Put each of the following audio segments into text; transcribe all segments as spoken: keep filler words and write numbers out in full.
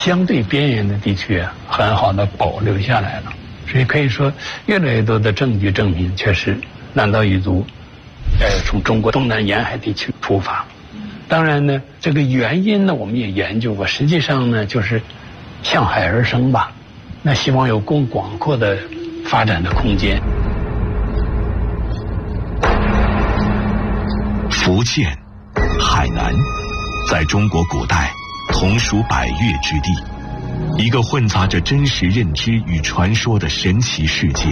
相对边缘的地区啊，很好的保留下来了。所以可以说，越来越多的证据证明，确实南岛语族，呃，从中国东南沿海地区出发。当然呢，这个原因呢，我们也研究过。实际上呢，就是向海而生吧。那希望有更广阔的发展的空间。 福建、海南，在中国古代同属百越之地，一个混杂着真实认知与传说的神奇世界。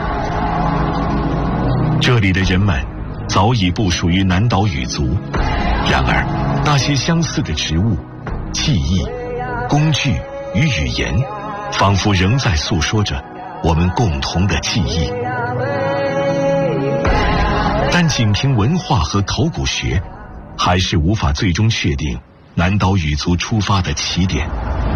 这里的人们早已不属于南岛语族，然而那些相似的植物、记忆、工具与语言，仿佛仍在诉说着我们共同的记忆。但仅凭文化和考古学，还是无法最终确定南岛语族出发的起点。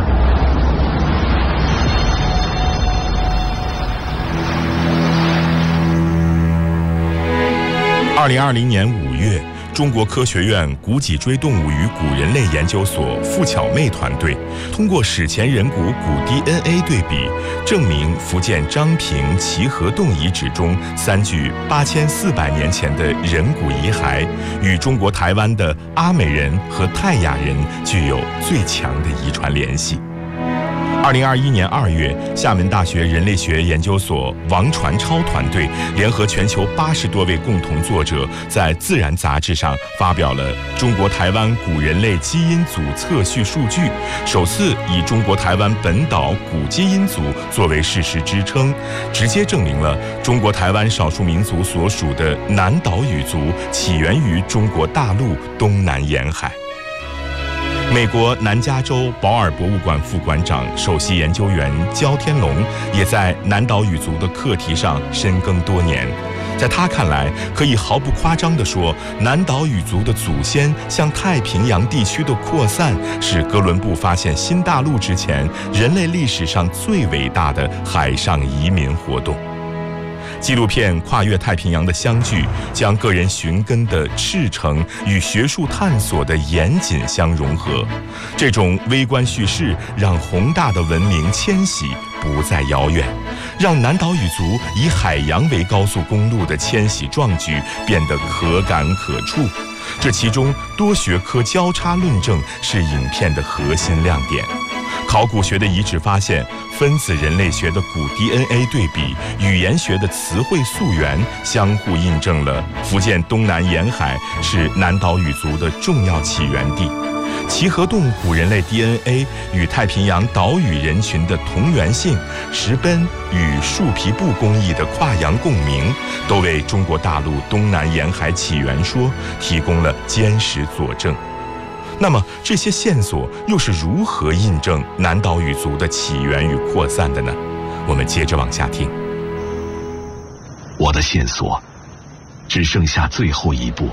二零二零年五月，中国科学院古脊椎动物与古人类研究所傅巧妹团队通过史前人骨骨 D N A 对比，证明福建漳平齐河洞遗址中三具八千四百年前的人骨遗骸，与中国台湾的阿美人和泰雅人具有最强的遗传联系。二零二一年二月，厦门大学人类学研究所王传超团队联合全球八十多位共同作者，在《自然》杂志上发表了中国台湾古人类基因组测序数据，首次以中国台湾本岛古基因组作为事实支撑，直接证明了中国台湾少数民族所属的南岛语族起源于中国大陆东南沿海。美国南加州保尔博物馆副馆长、首席研究员焦天龙也在南岛语族的课题上深耕多年。在他看来，可以毫不夸张地说，南岛语族的祖先向太平洋地区的扩散，是哥伦布发现新大陆之前人类历史上最伟大的海上移民活动。纪录片《跨越太平洋的相聚》将个人寻根的赤诚与学术探索的严谨相融合，这种微观叙事让宏大的文明迁徙不再遥远，让南岛语族以海洋为高速公路的迁徙壮举变得可感可触。这其中多学科交叉论证是影片的核心亮点。考古学的遗址发现，分子人类学的古 D N A 对比，语言学的词汇溯源，相互印证了福建东南沿海是南岛语族的重要起源地。齐河洞古人类 D N A 与太平洋岛屿人群的同源性，石奔与树皮布工艺的跨洋共鸣，都为中国大陆东南沿海起源说提供了坚实佐证。那么这些线索又是如何印证南岛语族的起源与扩散的呢？我们接着往下听。 我的线索只剩下最后一步。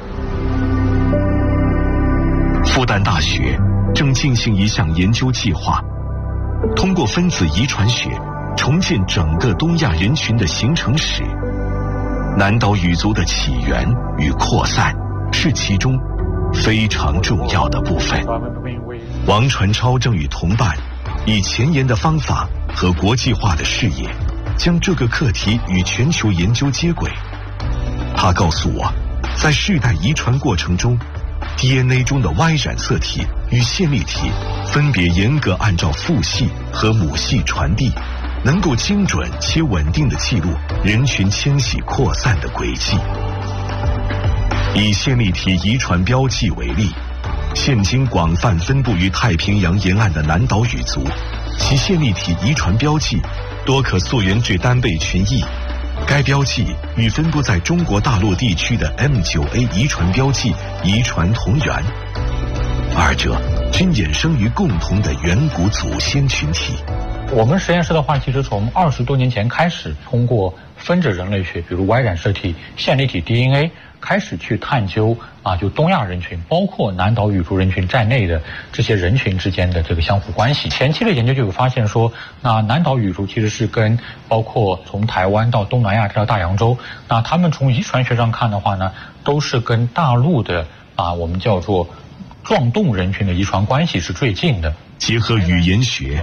复旦大学正进行一项研究计划，通过分子遗传学重建整个东亚人群的形成史。南岛语族的起源与扩散是其中非常重要的部分。王传超正与同伴以前沿的方法和国际化的视野，将这个课题与全球研究接轨。他告诉我，在世代遗传过程中， D N A 中的 Y 染色体与线粒体分别严格按照父系和母系传递，能够精准且稳定地记录人群迁徙扩散的轨迹。以线粒体遗传标记为例，现今广泛分布于太平洋沿岸的南岛语族，其线粒体遗传标记多可溯源至单倍群 E， 该标记与分布在中国大陆地区的 M 九 A 遗传标记遗传同源，二者均衍生于共同的远古祖先群体。 我们实验室的话，其实从二十多年前开始，通过分子人类学，比如 Y 染色体、线粒体 D N A， 开始去探究啊，就东亚人群，包括南岛语族人群在内的这些人群之间的这个相互关系。前期的研究就有发现说，那南岛语族其实是跟包括从台湾到东南亚再到大洋洲，那他们从遗传学上看的话呢，都是跟大陆的啊，我们叫做撞洞人群的遗传关系是最近的。 结合语言学